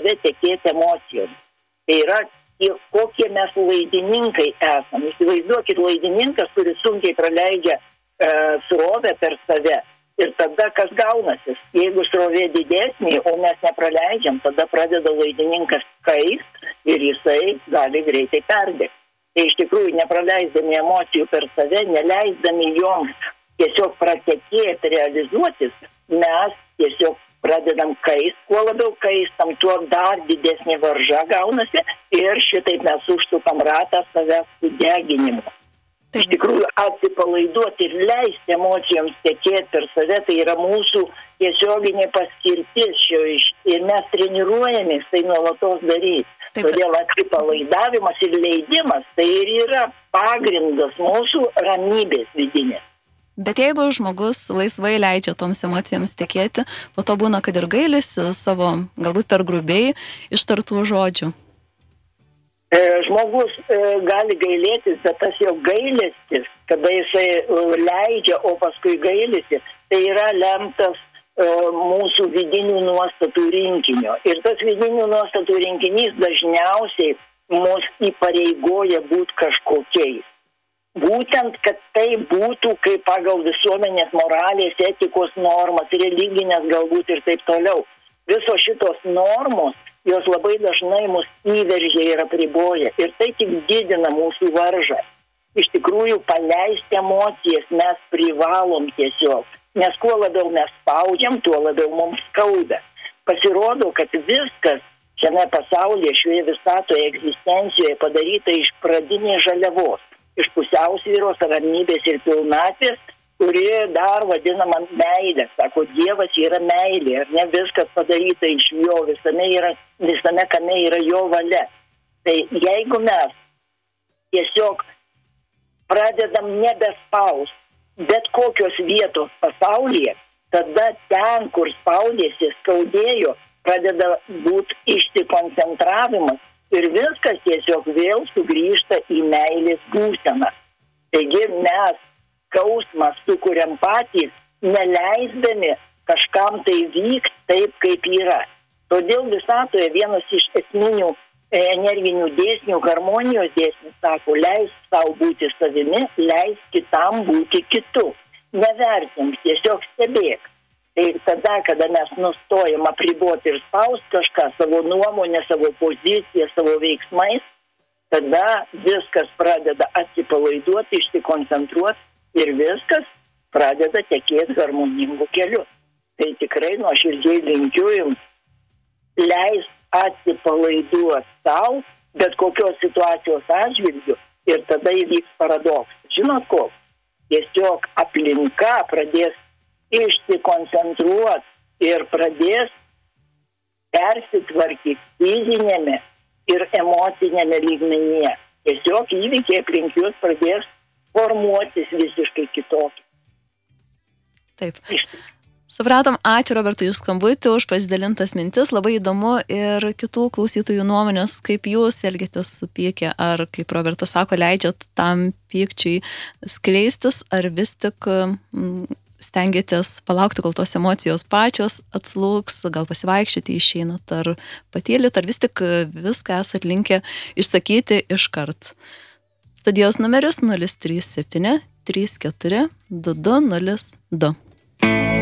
save tekėti emocijom. Tai yra, kokie mes laidininkai esame. Įsivaizduokit, laidininkas, kuris sunkiai praleidžia srovę per save. Ir tada kas gaunasi? Jeigu srovė didesnė, o mes nepraleidžiam, tada pradeda laidininkas kaist ir jisai gali greitai perdegti. Tai iš tikrųjų, nepraleisdami emocijų per save, neleisdami joms tiesiog pratekėti, realizuotis, mes tiesiog pradedam kaist, kuo labiau kaistam, tuo dar didesnė varža gaunasi ir šitaip mes užsukam ratą savęs sudeginimu. Iš tikrųjų, atsipalaiduoti ir leisti emocijoms tekėti per save, tai yra mūsų tiesioginė paskirtis ir mes treniruojamės tai nuolatos daryti. Taip. Todėl atsipalaidavimas ir leidimas tai ir yra pagrindas mūsų ramybės vidinės. Bet jeigu žmogus laisvai leidžia toms emocijoms tekėti, po to būna, kad ir gailisi savo, galbūt per grubiai ištartų žodžių. Žmogus gali gailėtis, bet tas jo gailestis, kada jisai leidžia, o paskui gailisi, tai yra lemtas mūsų vidinių nuostatų rinkinio. Ir tas vidinių nuostatų rinkinys dažniausiai mus įpareigoja būti kažkokiais. Būtent, kad tai būtų kaip pagal visuomenės moralės, etikos normas, religinės galbūt ir taip toliau. Visos šitos normos, jos labai dažnai mus įveržia ir apriboja. Ir tai tik didina mūsų varžą. Iš tikrųjų, paleisti emocijas mes privalom tiesiog. Nes kuo labiau mes spaudžiam, tuo labiau mums skauda. Pasirodo, kad viskas šiame pasaulyje, šioje visatoje, egzistencijoje padaryta iš pradinės žaliavos, iš pusiausvyros, ramybės ir pilnatvės, kuri dar vadinama meilė. Sako, Dievas yra meilė, ar ne viskas padaryta iš jo, visame kame yra jo valia. Tai jeigu mes tiesiog pradedam nebespaust bet kokios vietos pasaulyje, tada ten, kur spaudėsi, skaudėjo, pradeda būti išsikoncentravimas ir viskas tiesiog vėl sugrįžta į meilės būseną. Taigi mes skausmą sukuriam patys, neleisdami kažkam tai vykti taip, kaip yra. Todėl visatoje vienas iš esminių energinių dėsnių, harmonijos dėsnių, sako, leis savo būti savimi, leis kitam būti kitu. Nevertink, tiesiog stebėk. Tai tada, kada mes nustojam apriboti ir spaust kažką, savo nuomonę, savo poziciją, savo veiksmais, tada viskas pradeda atsipalaiduoti, išsikoncentruoti ir viskas pradeda tekėti harmoningų keliu. Tai tikrai nuoširdžiai linkiu jums leis atsipalaiduoti sau, bet kokios situacijos atžvilgiu ir tada įvyks paradoksas. Žinot ko? Tiesiog aplinka pradės išsikoncentruoti ir pradės persitvarkyti fizinėme ir emocinėme lygmenyje. Tiesiog įvykiai aplink jūs pradės formuotis visiškai kitokį. Taip. Supratom, ačiū Robertui už skambutį, už pasidalintas mintis, labai įdomu ir kitų klausytojų nuomonės, kaip jūs elgiatės su pykė, ar kaip Robertas sako, leidžiat tam pykčiui skleistis, ar vis tik stengiatės palaukti, kol tos emocijos pačios atslūgs, gal pasivaikščioti išeinat, ar patylit, ar vis tik viską esat linkę išsakyti iškart. Studijos numeris 037 34 22 02.